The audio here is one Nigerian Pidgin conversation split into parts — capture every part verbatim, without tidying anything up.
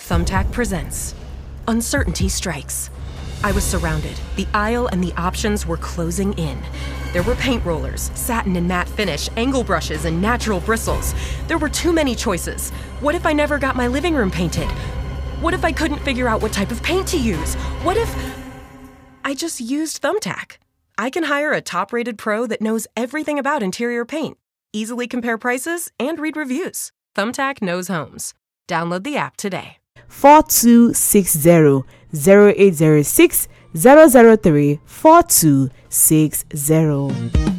Thumbtack presents Uncertainty Strikes. I was surrounded. The aisle and the options were closing in. There were paint rollers, satin and matte finish, angle brushes, and natural bristles. There were too many choices. What if I never got my living room painted? What if I couldn't figure out what type of paint to use? What if I just used Thumbtack? I can hire a top-rated pro that knows everything about interior paint, easily compare prices, and read reviews. Thumbtack knows homes. Download the app today. four two six zero, zero eight zero six, zero zero three, four two six zero.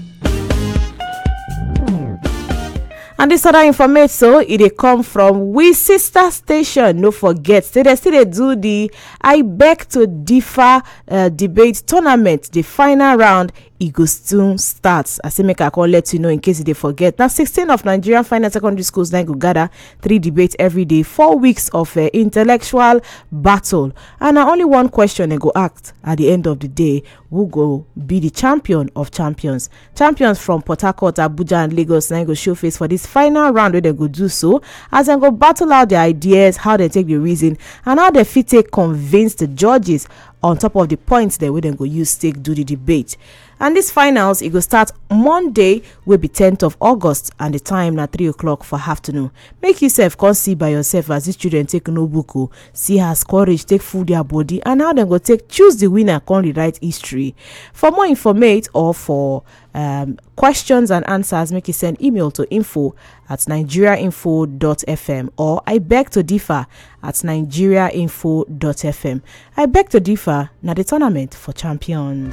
And this other information, so it dey come from we sister station. No forget, say they still dey do the I beg to differ uh, debate tournament. The final round, it go soon starts. I say make I call let you know in case they forget. Now, sixteen of Nigerian final secondary schools then go gather three debates every day, four weeks of uh, intellectual battle, and now only one question they go act at the end of the day: who go be the champion of champions? Champions from Port Harcourt, Abuja, and Lagos then go show face for this final round where they go do so, as they go battle out their ideas, how they take the reason, and how they fit take convince the judges on top of the points they will then go use take do the debate. And these finals, it will start Monday, will be tenth of August, and the time na three o'clock for afternoon. Make yourself come see by yourself as these children take notebook, oh, see how courage take full their body, and how they go take choose the winner, come rewrite history. For more information or for um, questions and answers, make you send email to info at nigeriainfo dot f m or I beg to differ at nigeriainfo dot f m. I beg to differ, na the tournament for champions.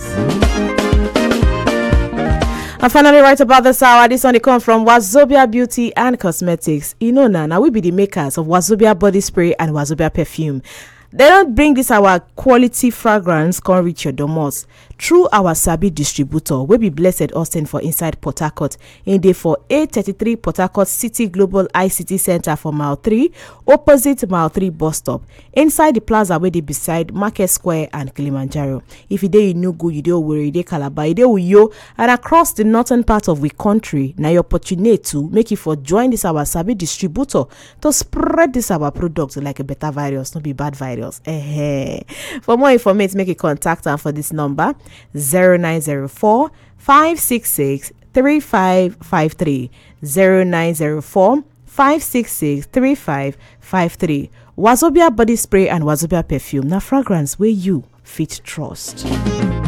And finally, right about this hour, this one come from Wazobia Beauty and Cosmetics. You know now, now we be the makers of Wazobia body spray and Wazobia perfume. They don't bring this our quality fragrance come reach your domos through our Sabi distributor. We be Blessed Austin for inside Port Harcourt. In day for eight thirty-three Port Harcourt City Global I C T Center for mile three, opposite mile three bus stop. Inside the plaza where they beside Market Square and Kilimanjaro. If you dey no go, you dey worry, you dey Calabar, you dey Uyo, and across the northern part of we country, now your opportunity to make you for join this our Sabi distributor to spread this our product like a better virus, not be bad virus. Eh, for more information, make a contact them for this number zero nine zero four, five six six, three five five three zero nine zero four, five six six, three five five three. Wazobia body spray and Wazobia perfume, na fragrance where you fit trust.